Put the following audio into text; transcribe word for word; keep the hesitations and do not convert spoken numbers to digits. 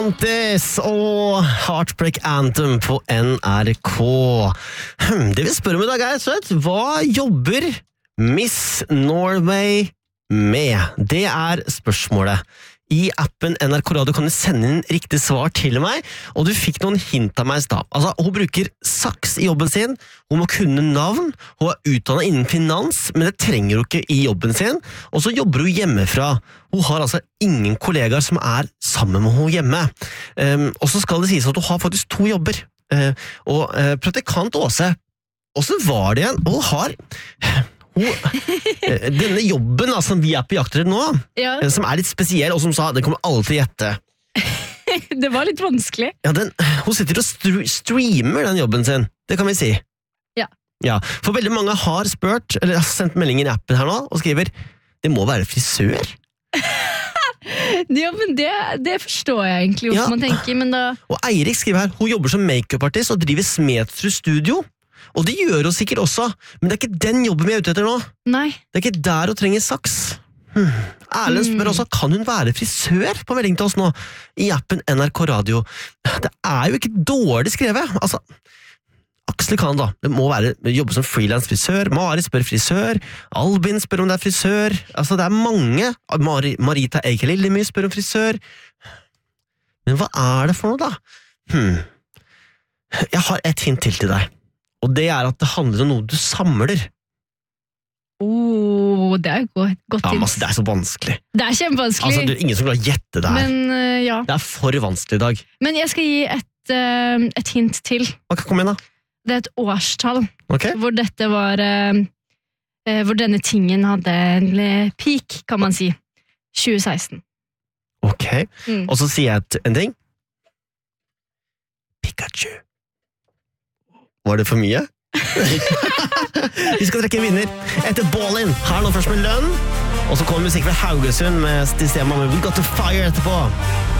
This og Heartbreak Anthem på N R K. Hm, det vi spør om i dag er, så hva jobber Miss Norway med? Det er spørsmålet. I appen N R K Radio kan du sende inn riktig svar til meg, og du fikk noen hint av meg i stad. Altså, hun bruker saks i jobben sin, hun må kunne navn, hun er utdannet innen finans, men det trenger hun ikke i jobben sin, og så jobber hun hjemmefra. Hun har altså ingen kollegaer som er sammen med henne hjemme. Um, og så skal det sies at hun har faktisk to jobber. Uh, og uh, praktikant Åse, hvordan var det igjen? Hun har... Hun, denne jobben da, som vi er på jakt etter nå, ja. Som er litt spesiell, og som sa, det kommer alle til å gjette. Det var litt vanskelig. Ja, den, hun sitter og st- streamer den jobben sin, det kan vi si. Ja. Ja, for veldig mange har spurt, eller har sendt melding i appen her nå, og skriver, det må være frisør. Ja, men det, det forstår jeg egentlig, hvorfor ja. Man tenker, men da... Og Eirik skriver her, hun jobber som make-up-artist og driver Smedsrud Studio. Og det gjør hun sikkert også, men det er ikke den jobben vi er ute etter nå. Nei. Det er ikke der hun trenger saks. Hmm. Erlend spør også, kan hun være frisør på melding til oss nå? I appen N R K Radio. Det er jo ikke dårlig skrevet. Altså, Aksel kan da. Det må være jobbe som freelance frisør. Mari spør frisør. Albin spør om det er frisør. Altså, det er mange. Mari, Marita Eike Lillemy spør om frisør. Men hva er det for noe da? Hmm. Jeg har et hint til til deg. Og det er at det handler om noe du samler. Oh, det er godt, godt ja, men det er så vanskelig. Det er kjempevanskelig. Altså, det er ingen som vil gjette det her. Men, uh, ja. Det er for vanskelig i dag. Men jeg skal gi et, uh, et hint til. Ok, kom igjen da. Det er et årstall. Okay. Hvor dette var... Uh, uh, hvor denne tingen hadde en peak, kan man si. tjue seksten. Ok. Mm. Og så sier jeg et, en ting. Pikachu. Var det for mye? Vi skal trekke en vinner etter Ballin. Her nå først med lønn. Og så kommer musikk fra Haugesund med Stistema med We Got The Fire etterpå.